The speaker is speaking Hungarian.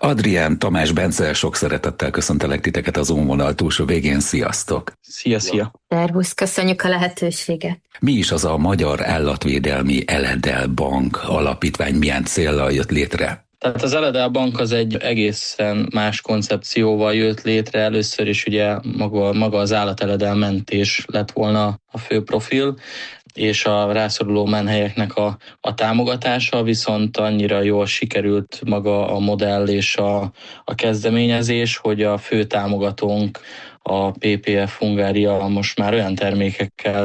Adrián, Tamás, Bence, sok szeretettel köszöntelek titeket az óvonal túlsó végén. Sziasztok! Szia! Szervusz, köszönjük a lehetőséget! Mi is az a Magyar Állatvédelmi Eledel Bank alapítvány, milyen céllal jött létre? Tehát az Eledel Bank az egy egészen más koncepcióval jött létre. Először is ugye maga az állateledelmentés lett volna a fő profil, és a rászoruló menhelyeknek a támogatása, viszont annyira jól sikerült maga a modell és a kezdeményezés, hogy a fő támogatónk, a PPF Hungária most már olyan termékekkel